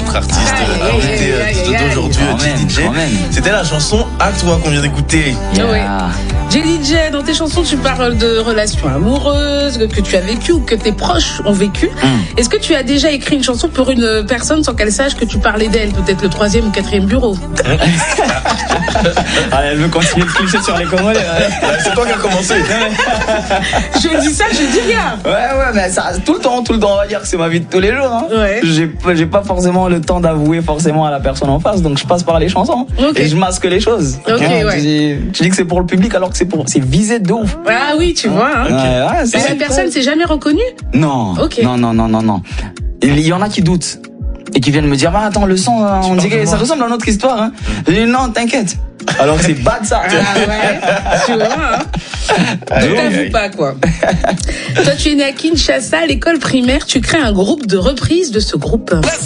notre artiste invité d'aujourd'hui, JDJ. C'était la chanson À toi qu'on vient d'écouter. JDJ, dans tes chansons, tu parles de relations amoureuses que tu as vécues ou que tes proches ont vécues. Est-ce que tu as déjà écrit une chanson pour une personne sans qu'elle sache que tu parlais d'elle, peut-être le 3e ou 4e bureau? Elle veut continuer de cliché sur les Congolais. C'est toi qui as commencé. Je dis ça, je dis rien. Ouais, mais ça, tout le temps, on va dire que c'est ma vie de tous les jours. Hein. Ouais. J'ai pas forcément le temps d'avouer forcément à la personne en face, donc je passe par les chansons. Okay. Et je masque les choses. Tu dis que c'est pour le public alors que c'est visé de ouf. Ah oui, tu vois. Hein. Mais la personne s'est jamais reconnue? Non. Non. Il y en a qui doutent et qui viennent me dire, attends, le son, on dit que ça ressemble à notre histoire. Hein. Je dis, non, t'inquiète. Alors que c'est bad ça. Ah ouais, tu vois. Hein. Ne t'avoue pas quoi. Toi, tu es né à Kinshasa, à l'école primaire. Tu crées un groupe de reprise de ce groupe.